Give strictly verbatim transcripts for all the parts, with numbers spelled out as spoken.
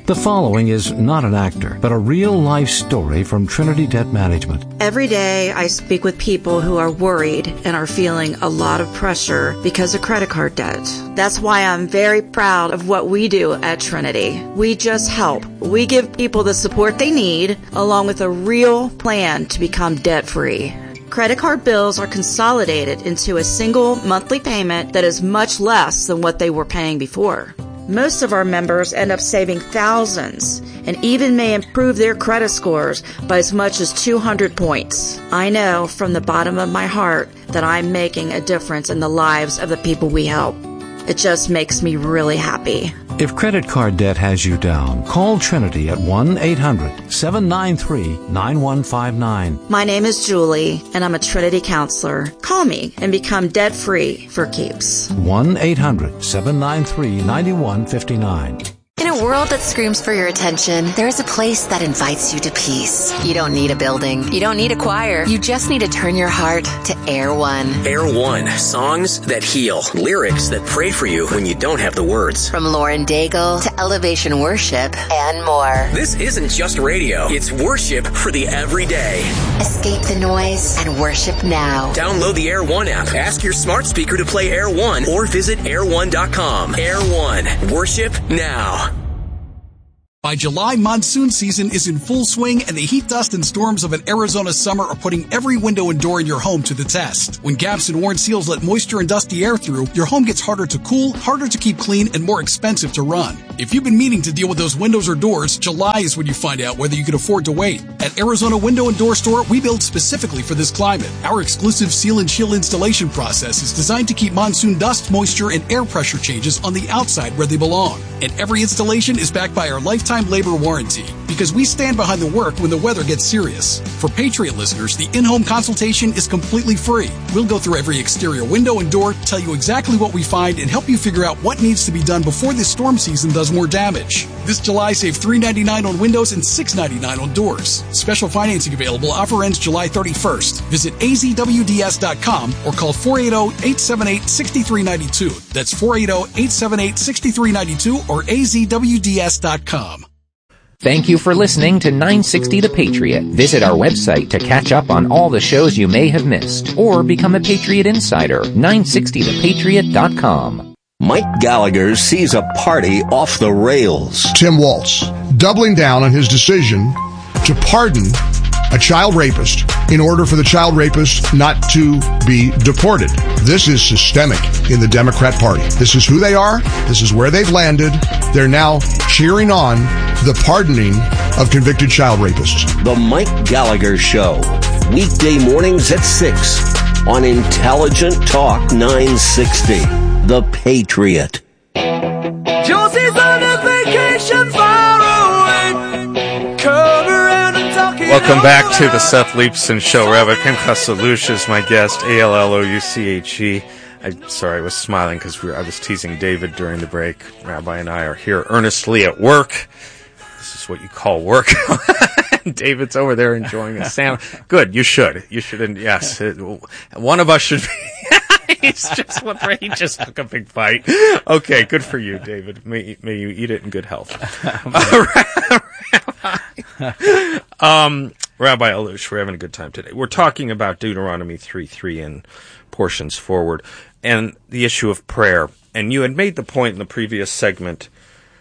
The following is not an actor, but a real-life story from Trinity Debt Management. Every day I speak with people who are worried and are feeling a lot of pressure because of credit card debt. That's why I'm very proud of what we do at Trinity. We just help. We give people the support they need, along with a real plan to become debt-free. Credit card bills are consolidated into a single monthly payment that is much less than what they were paying before. Most of our members end up saving thousands and even may improve their credit scores by as much as two hundred points. I know from the bottom of my heart that I'm making a difference in the lives of the people we help. It just makes me really happy. If credit card debt has you down, call Trinity at one eight hundred seven nine three nine one five nine. My name is Julie, and I'm a Trinity counselor. Call me and become debt-free for keeps. one eight hundred seven nine three nine one five nine. In a world that screams for your attention, there is a place that invites you to peace. You don't need a building. You don't need a choir. You just need to turn your heart to Air One. Air One. Songs that heal. Lyrics that pray for you when you don't have the words. From Lauren Daigle to Elevation Worship and more. This isn't just radio. It's worship for the everyday. Escape the noise and worship now. Download the Air One app. Ask your smart speaker to play Air One or visit air one dot com. Air One. Worship now. By July, monsoon season is in full swing, and the heat, dust, and storms of an Arizona summer are putting every window and door in your home to the test. When gaps and worn seals let moisture and dusty air through, your home gets harder to cool, harder to keep clean, and more expensive to run. If you've been meaning to deal with those windows or doors, July is when you find out whether you can afford to wait. At Arizona Window and Door Store, we build specifically for this climate. Our exclusive seal and chill installation process is designed to keep monsoon dust, moisture, and air pressure changes on the outside where they belong. And every installation is backed by our lifetime labor warranty, because we stand behind the work when the weather gets serious. For Patriot listeners, the in-home consultation is completely free. We'll go through every exterior window and door, tell you exactly what we find, and help you figure out what needs to be done before this storm season does more damage. This July, save three dollars and ninety-nine cents on windows and six dollars and ninety-nine cents on doors. Special financing available. Offer ends July thirty-first. Visit A Z W D S dot com or call four eight zero, eight seven eight, six three nine two. That's four eight zero, eight seven eight, six three nine two or A Z W D S dot com. Thank you for listening to nine sixty The Patriot. Visit our website to catch up on all the shows you may have missed, or become a Patriot Insider, nine sixty the patriot dot com. Mike Gallagher sees a party off the rails. Tim Waltz, doubling down on his decision to pardon a child rapist in order for the child rapist not to be deported. This is systemic in the Democrat Party. This is who they are. This is where they've landed. They're now cheering on the pardoning of convicted child rapists. The Mike Gallagher Show, weekday mornings at six on Intelligent Talk nine sixty, The Patriot. Josie's on a vacation far away. Come around and talk it Welcome back to the Seth Leibson Show. Rabbi Kim Kasalush is my guest, A L L O U C H E. I'm sorry, I was smiling because we I was teasing David during the break. Rabbi and I are here earnestly at work. This is what you call work. David's over there enjoying a sandwich. Good, you should. You should, yes. It, one of us should be. He's just, he just took a big bite. Okay, good for you, David. May, may you eat it in good health. um, Rabbi Alush, we're having a good time today. We're talking about Deuteronomy three three and portions forward, and the issue of prayer. And you had made the point in the previous segment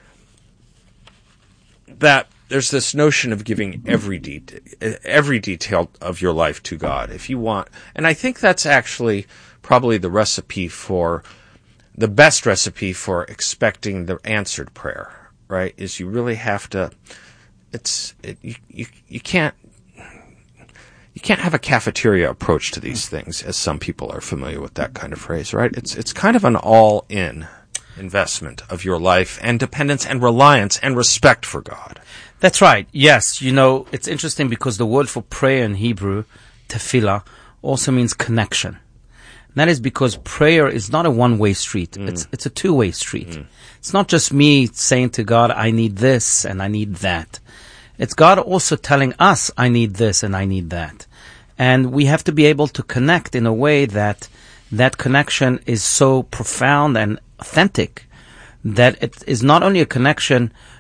that there's this notion of giving every detail, every detail of your life to God, if you want. And I think that's actually probably the recipe for, the best recipe for expecting the answered prayer, right? Is you really have to, it's, it, you, you, you can't, you can't have a cafeteria approach to these things, as some people are familiar with that kind of phrase, right? It's, it's kind of an all-in investment of your life and dependence and reliance and respect for God. That's right. Yes. You know, it's interesting because the word for prayer in Hebrew, tefillah, also means connection. And that is because prayer is not a one-way street. Mm. It's it's a two-way street. Mm. It's not just me saying to God, I need this and I need that. It's God also telling us, I need this and I need that. And we have to be able to connect in a way that that connection is so profound and authentic that it is not only a connection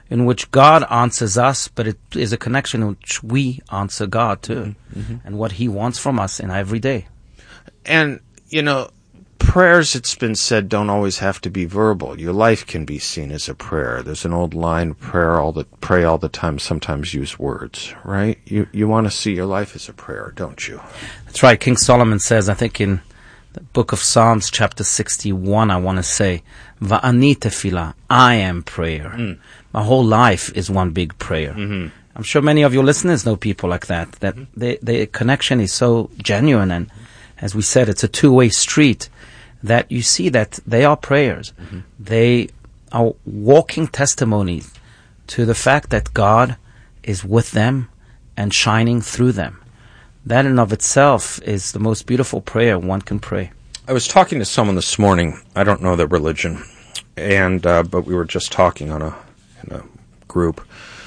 in which God answers us, but it is a connection in which we answer God too, mm-hmm. and what He wants from us in every day. And, you know, prayers, it's been said, don't always have to be verbal. Your life can be seen as a prayer. There's an old line, prayer all the, pray all the time, sometimes use words, right? You you want to see your life as a prayer, don't you? That's right. King Solomon says, I think in the book of Psalms, chapter sixty-one, I want to say, Va'ani tefillah, I am prayer. Mm. My whole life is one big prayer. Mm-hmm. I'm sure many of your listeners know people like that, that mm-hmm. the, the connection is so genuine, and as we said, it's a two-way street, that you see that they are prayers. Mm-hmm. They are walking testimonies to the fact that God is with them and shining through them. That in of itself is the most beautiful prayer one can pray. I was talking to someone this morning. I don't know their religion, and uh, but we were just talking on a, in a group,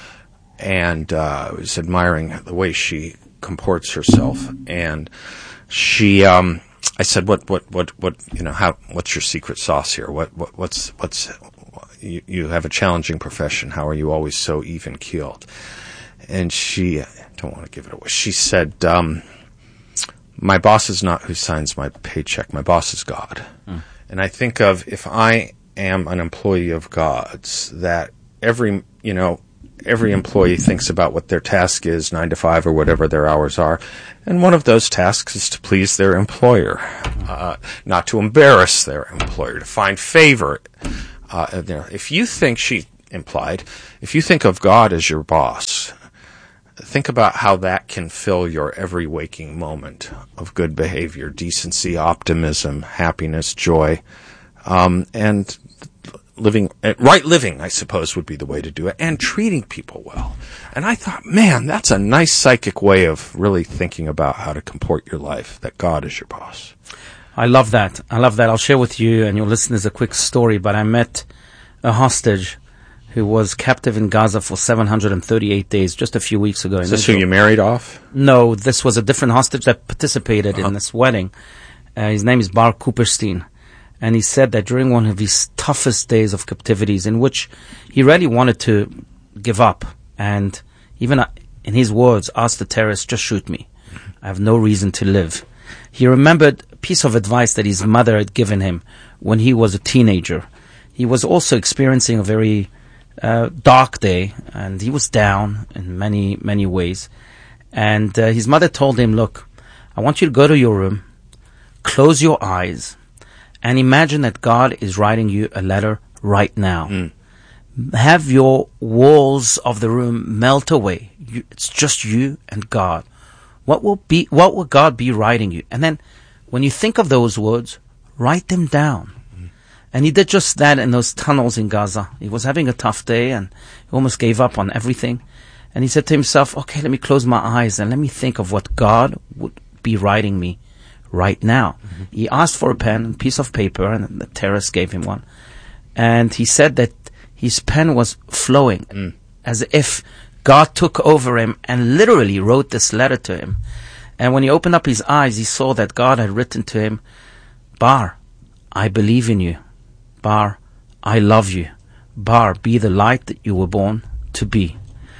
and uh, I was admiring the way she comports herself. And she, um, I said, "What, what, what, what? You know, how? What's your secret sauce here? What, what what's, what's? You, you have a challenging profession. How are you always so even keeled?" And she, I don't want to give it away. She said, um, my boss is not who signs my paycheck. My boss is God. Mm. And I think of, if I am an employee of God's, that every, you know, every employee thinks about what their task is, nine to five or whatever their hours are. And one of those tasks is to please their employer, uh, not to embarrass their employer, to find favor. Uh, there. If you think, she implied, if you think of God as your boss, think about how that can fill your every waking moment of good behavior, decency, optimism, happiness, joy, um, and living, right living, I suppose, would be the way to do it, and treating people well. And I thought, man, that's a nice psychic way of really thinking about how to comport your life, that God is your boss. I love that. I love that. I'll share with you and your listeners a quick story, but I met a hostage who was captive in Gaza for seven hundred thirty-eight days just a few weeks ago. Is this who you married off? No, this was a different hostage that participated uh-huh. in this wedding. Uh, his name is Bar Cooperstein. And he said that during one of his toughest days of captivities, in which he really wanted to give up, and even uh, in his words, asked the terrorists, just shoot me. I have no reason to live. He remembered a piece of advice that his mother had given him when he was a teenager. He was also experiencing a very Uh, dark day, and he was down in many, many ways. And uh, his mother told him, look, I want you to go to your room, close your eyes, and imagine that God is writing you a letter right now. Mm. Have your walls of the room melt away. You, it's just you and God. What will be, what will God be writing you? And then when you think of those words, write them down. And he did just that in those tunnels in Gaza. He was having a tough day, and he almost gave up on everything. And he said to himself, okay, let me close my eyes and let me think of what God would be writing me right now. Mm-hmm. He asked for a pen and a piece of paper, and the terrorist gave him one. And he said that his pen was flowing, mm. as if God took over him and literally wrote this letter to him. And when he opened up his eyes, he saw that God had written to him, Bar, I believe in you. Bar, I love you. Bar, be the light that you were born to be.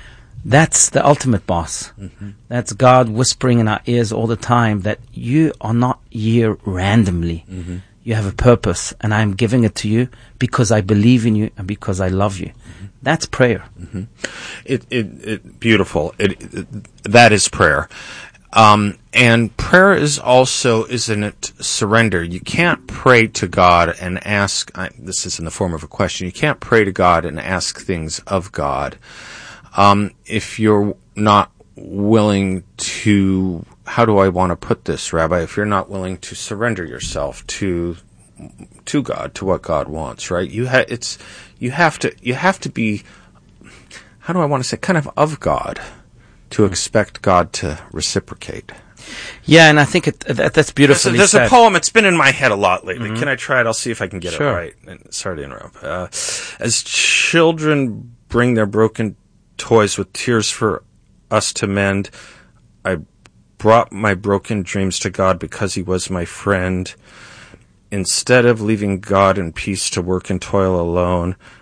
That's the ultimate boss. Mm-hmm. That's God whispering in our ears all the time that you are not here randomly. Mm-hmm. You have a purpose, and I'm giving it to you because I believe in you and because I love you. Mm-hmm. That's prayer. Mm-hmm. It, it, it, beautiful. It, it, that is prayer. Um, and prayer is also, isn't it, surrender. You can't pray to God and ask, I, this is in the form of a question, you can't pray to God and ask things of God, um, if you're not willing to, how do I want to put this, Rabbi, if you're not willing to surrender yourself to, to God, to what God wants, right? You ha- it's, you have to, you have to be, how do I want to say, kind of of God, to expect God to reciprocate. Yeah, and I think it, that, that's beautifully There's, a, there's said. a poem, it's been in my head a lot lately. Mm-hmm. Can I try it? I'll see if I can get sure. it right. And sorry to interrupt. Uh, as children bring their broken toys with tears for us to mend, I brought my broken dreams to God because he was my friend. Instead of leaving God in peace to work and toil alone,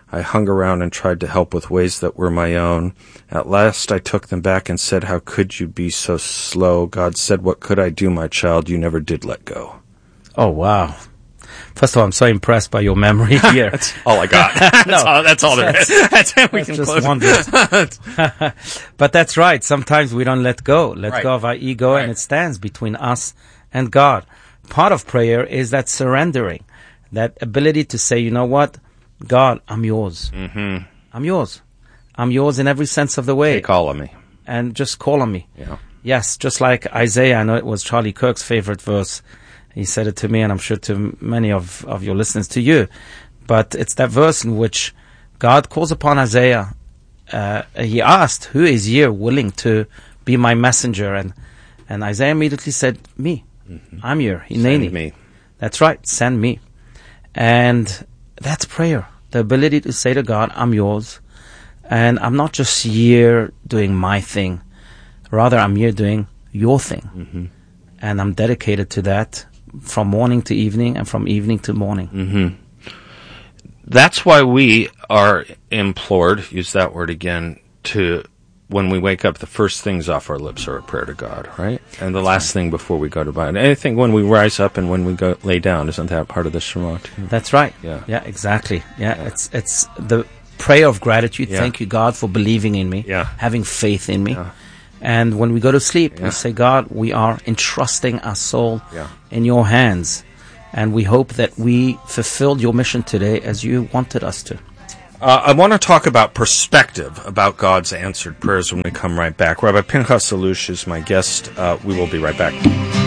I hung around and tried to help with ways that were my own. At last I took them back and said, how could you be so slow? God said, what could I do, my child? You never did let go. Oh, wow. First of all, I'm so impressed by your memory here. That's all I got. that's, no, all, that's all there is. That's how we that's can just close one bit. But that's right. Sometimes we don't let go. Let Right. go of our ego, Right. and it stands between us and God. Part of prayer is that surrendering, that ability to say, you know what? God, I'm yours. Mm-hmm. I'm yours. I'm yours in every sense of the way. Take all of me. And just call on me. Yeah. Yes, just like Isaiah, I know it was Charlie Kirk's favorite verse. He said it to me, and I'm sure to many of, of your listeners, to you. But it's that verse in which God calls upon Isaiah. Uh, he asked, who is here willing to be my messenger? And and Isaiah immediately said, me. Mm-hmm. I'm here. Send me. That's right. Send me. And that's prayer. The ability to say to God, I'm yours. And I'm not just here doing my thing. Rather, I'm here doing your thing. Mm-hmm. And I'm dedicated to that from morning to evening and from evening to morning. Mm-hmm. That's why we are implored, use that word again, to, when we wake up, the first things off our lips are a prayer to God, right? And the last thing before we go to bed. Anything when we rise up and when we go lay down, isn't that part of the Shema too? That's right. Yeah. Yeah, exactly. Yeah, yeah. it's it's the prayer of gratitude. Yeah. Thank you, God, for believing in me, Yeah. having faith in me. Yeah. And when we go to sleep, Yeah. we say, God, we are entrusting our soul Yeah. in your hands. And we hope that we fulfilled your mission today as you wanted us to. Uh, I want to talk about perspective about God's answered prayers when we come right back. Rabbi Pinchas Allouche is my guest. Uh, we will be right back.